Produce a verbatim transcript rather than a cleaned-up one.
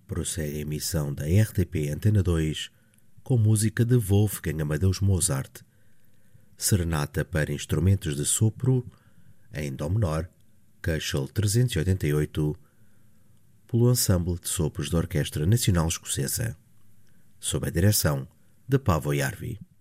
Prossegue a emissão da R T P Antena dois com música de Wolfgang Amadeus Mozart, Serenata para instrumentos de sopro em Dó menor, Köchel trezentos e oitenta e oito, pelo Ensemble de Sopros da Orquestra Nacional Escocesa, sob a direção de Paavo Järvi.